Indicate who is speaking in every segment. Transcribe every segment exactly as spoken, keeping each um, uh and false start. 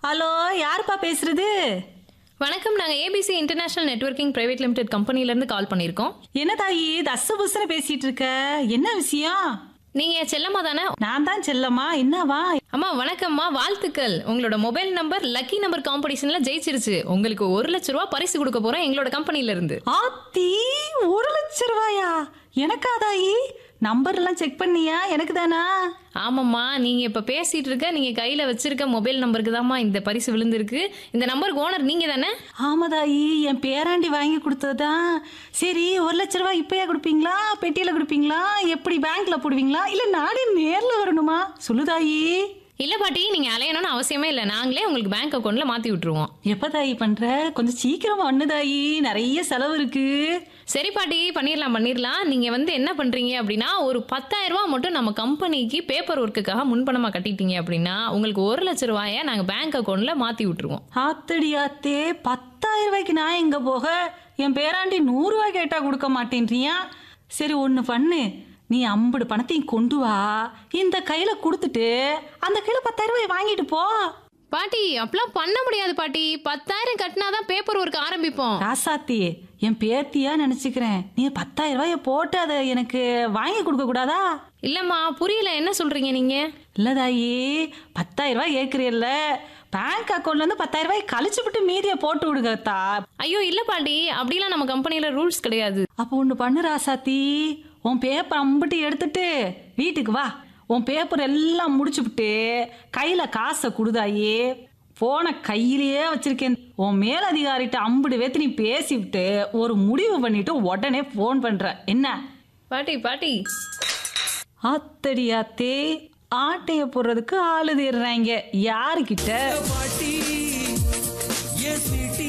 Speaker 1: Hello, யாருப்பா பேசுறது?
Speaker 2: வணக்கம். நாங்க ABC international networking private limited கம்பெனில இருந்து கால் பண்ணியிருக்கோம்.
Speaker 1: என்ன தாயி தஸ்ஸ புஸ்ஸன பேசிட்டு இருக்க? என்ன விஷயம்?
Speaker 2: நீங்க செல்லம்மா தானே?
Speaker 1: நான் தான் செல்லம்மா. என்னவா?
Speaker 2: அம்மா வணக்கம்மா, வாழ்த்துக்கள். உங்களோட மொபைல் நம்பர் லக்கி நம்பர் காம்படிஷன்ல ஜெயிச்சிருச்சு. உங்களுக்கு ஒரு லட்ச ரூபா பரிசு கொடுக்க போறோம் எங்களோட கம்பெனில இருந்து.
Speaker 1: ஆத்தி, ஒரு லட்சம் ரூபாயா? எனக்கா தாயி? நம்பர் எல்லாம் செக் பண்ணியா? எனக்கு தானா?
Speaker 2: ஆமாம்மா, நீங்க இப்ப பேசிட்டு இருக்க நீங்க கையில வச்சிருக்க மொபைல் நம்பருக்கு தான்மா இந்த பரிசு விழுந்திருக்கு. இந்த நம்பருக்கு ஓனர் நீங்க தானே?
Speaker 1: ஆமா தாயி, என் பேராண்டி வாங்கி கொடுத்ததுதான். சரி, ஒரு லட்ச ரூபாய் இப்பயா கொடுப்பீங்களா, பெட்டியில கொடுப்பீங்களா, எப்படி பேங்க்ல போடுவீங்களா, இல்ல நானே நேர்ல வரணுமா? சொல்லு தாயி.
Speaker 2: இல்ல பாட்டி, நீங்க அலையணும்னு அவசியமே இல்ல. நாங்களே உங்களுக்கு பேங்க் அக்கவுண்ட்ல மாத்தி விட்டுருவோம்.
Speaker 1: எப்ப தாயி பண்ற? கொஞ்சம் சீக்கிரமா ஒண்ணு தாயி, நிறைய செலவு இருக்கு.
Speaker 2: சரி பாட்டி, பண்ணிடலாம் பண்ணிடலாம். நீங்க வந்து என்ன பண்றீங்க அப்படின்னா, ஒரு பத்தாயிரம் ரூபாய் மட்டும் நம்ம கம்பெனிக்கு பேப்பர் ஒர்க்குக்காக முன்பணமா கட்டிட்டீங்க அப்படின்னா உங்களுக்கு ஒரு லட்ச ரூபாயை நாங்க பேங்க் அக்கவுண்ட்ல மாத்தி விட்டுருவோம்.
Speaker 1: ஆத்தடி ஆத்தே, பத்தாயிரம் ரூபாய்க்கு நான் எங்க போக? என் பேராண்டி நூறு ரூபாய் கேட்டா கொடுக்க மாட்டேன்றியா? சரி, ஒண்ணு பண்ணு, நீ ஐம்பது பணத்தையும் கொண்டு வா, இந்த கையில கொடுத்துட்டு அந்த கையில பத்தாயிரம் ரூபாய் வாங்கிட்டு போ.
Speaker 2: பாட்டி, அப்பெல்லாம் பண்ண முடியாது பாட்டி. பத்தாயிரம் கட்டினாதான் பேப்பர் ஒர்க் ஆரம்பிப்போம்.
Speaker 1: ராசாத்தி, என் பேத்தியா நினைச்சுக்கிறேன். நீ பத்தாயிரம் ரூபாய போட்டு அதை எனக்கு வாங்கி கொடுக்க கூடாதா?
Speaker 2: இல்லம்மா, புரியல, என்ன சொல்றீங்க நீங்க?
Speaker 1: இல்லதாயி, பத்தாயிரம் ரூபாய் கேட்கறியல்ல, பேங்க் அக்கௌண்ட்ல இருந்து பத்தாயிரம் ரூபாய் கழிச்சு விட்டு மீதியை போட்டு விடுங்கத்தா.
Speaker 2: ஐயோ இல்ல பாட்டி, அப்படிலாம் நம்ம கம்பெனில ரூல்ஸ் கிடையாது.
Speaker 1: அப்போ ஒண்ணு பண்ணு ராசாத்தி, உன் பேப்பர் அம்பிட்டு எடுத்துட்டு வீட்டுக்கு வா. உன் பேப்பர் எல்லாம் முடிச்சுவிட்டு கையில காசை குடுதாயி. போன கையிலேயே வச்சிருக்கேன். உன் மேலதிகாரிட்ட அம்புடு வேத்து நீ பேசிவிட்டு ஒரு முடிவு பண்ணிட்டு உடனே போன் பண்ற என்ன?
Speaker 2: பாட்டி பாட்டி
Speaker 1: ஆத்தடி ஆத்தே, ஆட்டைய போடுறதுக்கு ஆளு தேடுறாங்க. யாருக்கிட்ட?
Speaker 3: பாட்டி ஏ சிட்டி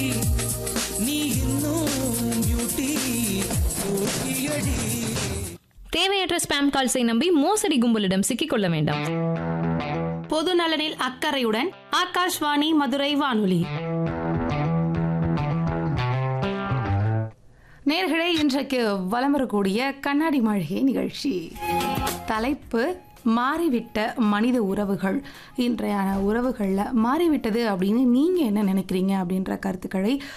Speaker 3: நீ இன்னும் பியூட்டி ஓடியடி.
Speaker 2: தேவையற்ற ஸ்பாம் கால்ஸை நம்பி மோசடி கும்பலிடம் சிக்கிக்கொள்ள வேண்டாம்.
Speaker 4: பொது நலனில் அக்கறையுடன் ஆகாஷ்வாணி மதுரை வானொலி. நேர்களே, இன்றைக்கு வலம் வரக்கூடிய கண்ணாடி மாளிகை நிகழ்ச்சி தலைப்பு மாறிவிட்ட மனித உறவுகள். இன்றைய உறவுகளில் மாறிவிட்டது அப்படின்னு நீங்கள் என்ன நினைக்கிறீங்க அப்படின்ற கருத்துக்களை